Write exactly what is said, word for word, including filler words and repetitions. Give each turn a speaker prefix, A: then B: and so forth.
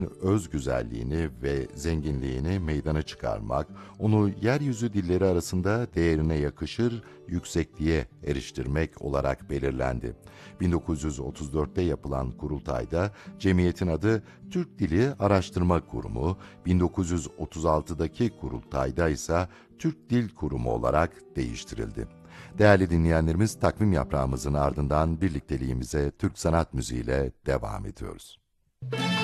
A: öz güzelliğini ve zenginliğini meydana çıkarmak, onu yeryüzü dilleri arasında değerine yakışır yüksekliğe eriştirmek olarak belirlendi. bin dokuz yüz otuz dörtte yapılan kurultayda cemiyetin adı Türk Dili Araştırma Kurumu, bin dokuz yüz otuz altıdaki kurultayda ise Türk Dil Kurumu olarak değiştirildi. Değerli dinleyenlerimiz, takvim yaprağımızın ardından birlikteliğimize Türk sanat müziğiyle devam ediyoruz.